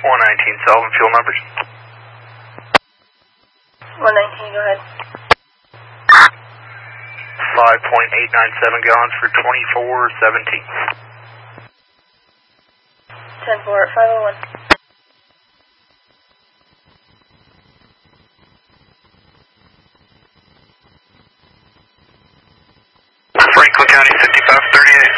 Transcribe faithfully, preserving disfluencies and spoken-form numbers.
one nineteen, Sullivan, fuel numbers. one nineteen, go ahead. five point eight nine seven gallons for twenty-four seventeen. ten four at five oh one. Franklin County fifty-five thirty-eight.